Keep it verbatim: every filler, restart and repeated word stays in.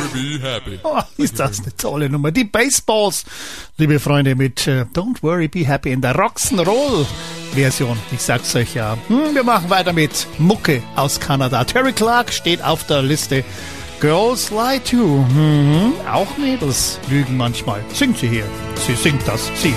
be happy. Oh, ist das eine tolle Nummer. Die Baseballs, liebe Freunde, mit äh, Don't Worry, Be Happy in der Rock'n'Roll-Version. Ich sag's euch ja. Hm, wir machen weiter mit Mucke aus Kanada. Terry Clark steht auf der Liste. Girls Lie Too. Mhm. Auch Mädels lügen manchmal. Singt sie hier. Sie singt das. Sie.